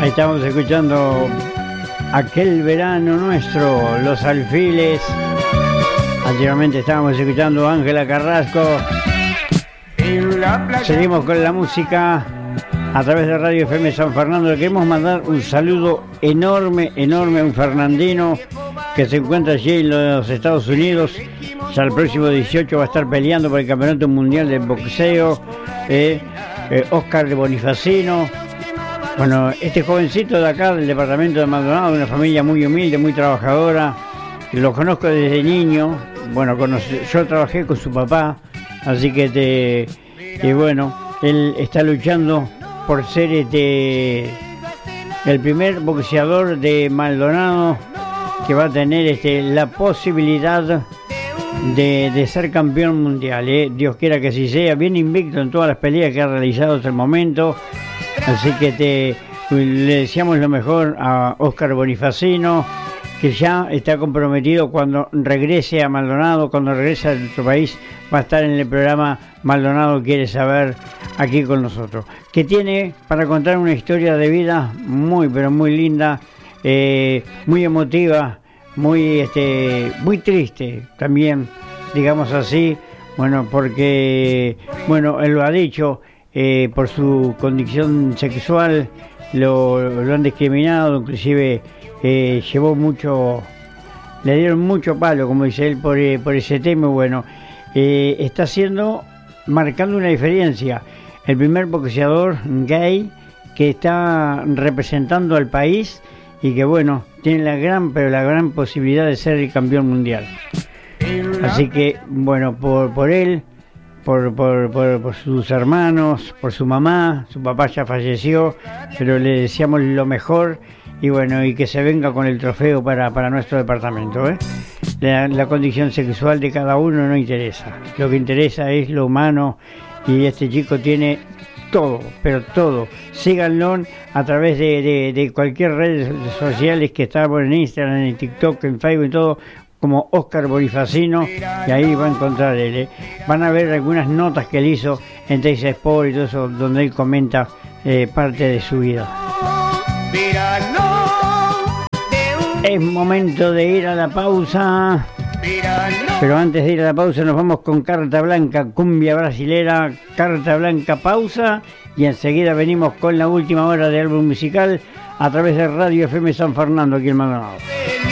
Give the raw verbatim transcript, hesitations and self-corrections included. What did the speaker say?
Ahí estamos escuchando Aquel Verano Nuestro, Los Alfiles. Anteriormente estábamos escuchando Ángela Carrasco. Seguimos con la música a través de Radio F M San Fernando. Le queremos mandar un saludo enorme, enorme a un fernandino que se encuentra allí en los Estados Unidos. Ya el próximo dieciocho va a estar peleando por el Campeonato Mundial de Boxeo. Eh, eh, Oscar de Bonifacino. Bueno, este jovencito de acá, del departamento de Maldonado, de una familia muy humilde, muy trabajadora. Lo conozco desde niño. Bueno, conocí, yo trabajé con su papá. Así que, te, y bueno, él está luchando por ser este, el primer boxeador de Maldonado que va a tener este, la posibilidad de, de ser campeón mundial. ¿eh? Dios quiera que así sea, bien invicto en todas las peleas que ha realizado hasta el momento. Así que te, le deseamos lo mejor a Oscar Bonifacino, que ya está comprometido cuando regrese a Maldonado, cuando regrese a nuestro país, va a estar en el programa Maldonado Quiere Saber aquí con nosotros. Que tiene para contar una historia de vida muy, pero muy linda, eh, muy emotiva, muy, este, muy triste también, digamos así, bueno, porque, bueno, él lo ha dicho, eh, por su condición sexual, lo, lo han discriminado, inclusive eh, llevó mucho, le dieron mucho palo, como dice él, por, eh, por ese tema. Bueno, eh, está haciendo, marcando una diferencia, el primer boxeador gay que está representando al país y que, bueno, tiene la gran, pero la gran posibilidad de ser el campeón mundial. Así que, bueno, por, por él, por, por, por, por sus hermanos, por su mamá, su papá ya falleció, pero le deseamos lo mejor y bueno, y que se venga con el trofeo para, para nuestro departamento. ¿eh? La, la condición sexual de cada uno no interesa, lo que interesa es lo humano y este chico tiene todo, pero todo. Síganlo a través de, de, de cualquier redes sociales que está en Instagram, en TikTok, en Facebook y todo, como Oscar Bonifacino, y ahí va a encontrar él. ¿eh? Van a ver algunas notas que él hizo en Teis Sport y todo eso, donde él comenta eh, parte de su vida. Es momento de ir a la pausa. Pero antes de ir a la pausa nos vamos con Carta Blanca, cumbia brasilera, Carta Blanca, pausa y enseguida venimos con la última hora de álbum musical a través de Radio F M San Fernando aquí en Maldonado.